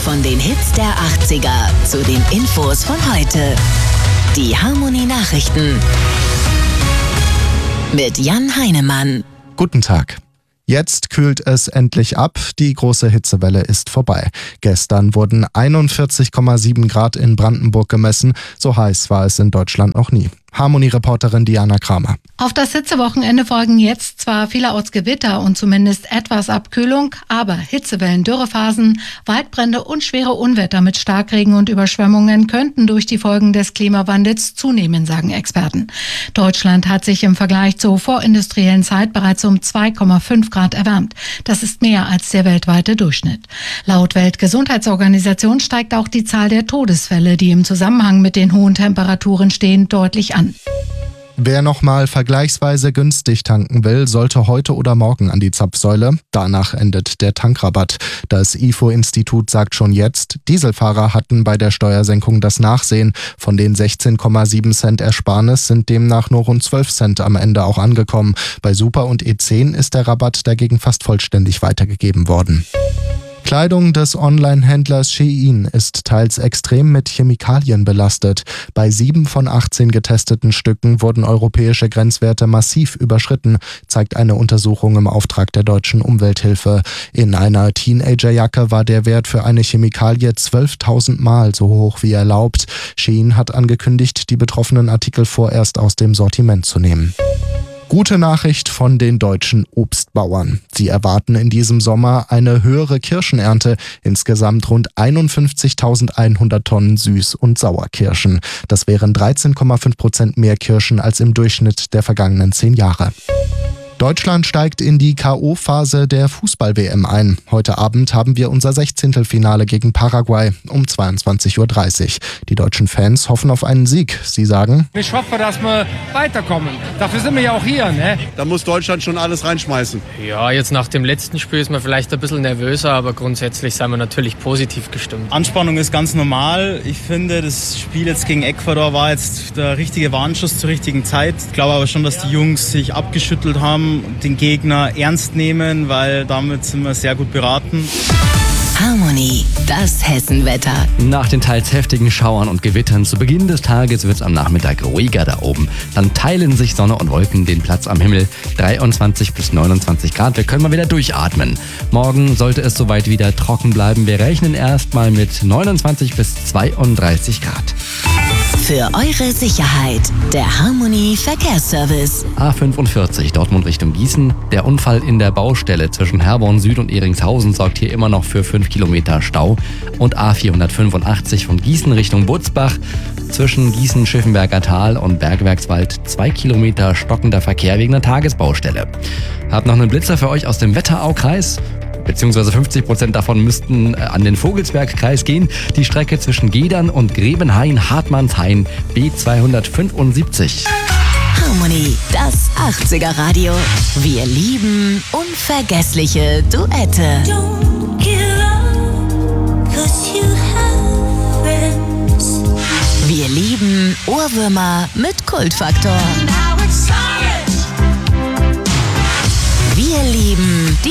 Von den Hits der 80er zu den Infos von heute. Die Harmony Nachrichten mit Jan Heinemann. Guten Tag. Jetzt kühlt es endlich ab, die große Hitzewelle ist vorbei. Gestern wurden 41,7 Grad in Brandenburg gemessen, so heiß war es in Deutschland noch nie. Harmony-Reporterin Diana Kramer. Auf das Hitzewochenende folgen jetzt zwar vielerorts Gewitter und zumindest etwas Abkühlung, aber Hitzewellen, Dürrephasen, Waldbrände und schwere Unwetter mit Starkregen und Überschwemmungen könnten durch die Folgen des Klimawandels zunehmen, sagen Experten. Deutschland hat sich im Vergleich zur vorindustriellen Zeit bereits um 2,5 Grad erwärmt. Das ist mehr als der weltweite Durchschnitt. Laut Weltgesundheitsorganisation steigt auch die Zahl der Todesfälle, die im Zusammenhang mit den hohen Temperaturen stehen, deutlich an. Wer nochmal vergleichsweise günstig tanken will, sollte heute oder morgen an die Zapfsäule. Danach endet der Tankrabatt. Das IFO-Institut sagt schon jetzt, Dieselfahrer hatten bei der Steuersenkung das Nachsehen. Von den 16,7 Cent Ersparnis sind demnach nur rund 12 Cent am Ende auch angekommen. Bei Super und E10 ist der Rabatt dagegen fast vollständig weitergegeben worden. Kleidung des Online-Händlers Shein ist teils extrem mit Chemikalien belastet. Bei 7 von 18 getesteten Stücken wurden europäische Grenzwerte massiv überschritten, zeigt eine Untersuchung im Auftrag der Deutschen Umwelthilfe. In einer Teenagerjacke war der Wert für eine Chemikalie 12.000 Mal so hoch wie erlaubt. Shein hat angekündigt, die betroffenen Artikel vorerst aus dem Sortiment zu nehmen. Gute Nachricht von den deutschen Obstbauern. Sie erwarten in diesem Sommer eine höhere Kirschenernte, insgesamt rund 51.100 Tonnen Süß- und Sauerkirschen. Das wären 13,5% mehr Kirschen als im Durchschnitt der vergangenen 10 Jahre. Deutschland steigt in die K.O.-Phase der Fußball-WM ein. Heute Abend haben wir unser 16. Finale gegen Paraguay um 22.30 Uhr. Die deutschen Fans hoffen auf einen Sieg. Sie sagen: Ich hoffe, dass wir weiterkommen. Dafür sind wir ja auch hier, ne? Da muss Deutschland schon alles reinschmeißen. Ja, jetzt nach dem letzten Spiel ist man vielleicht ein bisschen nervöser, aber grundsätzlich sind wir natürlich positiv gestimmt. Anspannung ist ganz normal. Ich finde, das Spiel jetzt gegen Ecuador war jetzt der richtige Warnschuss zur richtigen Zeit. Ich glaube aber schon, dass die Jungs sich abgeschüttelt haben, den Gegner ernst nehmen, weil damit sind wir sehr gut beraten. Harmony, das Hessenwetter. Nach den teils heftigen Schauern und Gewittern zu Beginn des Tages wird es am Nachmittag ruhiger da oben. Dann teilen sich Sonne und Wolken den Platz am Himmel. 23 bis 29 Grad, wir können mal wieder durchatmen. Morgen sollte es soweit wieder trocken bleiben. Wir rechnen erstmal mit 29 bis 32 Grad. Für eure Sicherheit, der Harmony Verkehrsservice. A45 Dortmund Richtung Gießen. Der Unfall in der Baustelle zwischen Herborn Süd und Eringshausen sorgt hier immer noch für 5 Kilometer Stau. Und A485 von Gießen Richtung Butzbach. Zwischen Gießen-Schiffenberger Tal und Bergwerkswald 2 Kilometer stockender Verkehr wegen einer Tagesbaustelle. Hab noch einen Blitzer für euch aus dem Wetteraukreis. Beziehungsweise 50% davon müssten an den Vogelsbergkreis gehen. Die Strecke zwischen Gedern und Grebenhain-Hartmannshain B275. Harmony, das 80er Radio. Wir lieben unvergessliche Duette. Wir lieben Ohrwürmer mit Kultfaktor. Wir lieben die